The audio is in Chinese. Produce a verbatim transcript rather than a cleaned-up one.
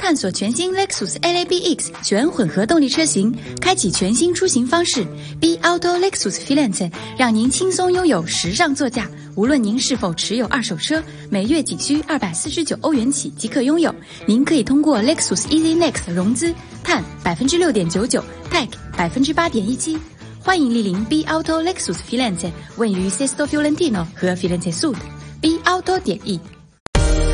探索全新 Lexus L A B X 全混合动力车型，开启全新出行方式。B Auto Lexus Firenze 让您轻松拥有时尚座驾。无论您是否持有二手车，每月仅需二百四十九欧元起即可拥有。您可以通过 Lexus Easy Next 融资，碳百分之六点九九 ，T A C 百分之八点一七。欢迎莅临 B Auto Lexus Firenze， 位于 Sesto Fiorentino 和 Firenze Sud。B Auto 点 E。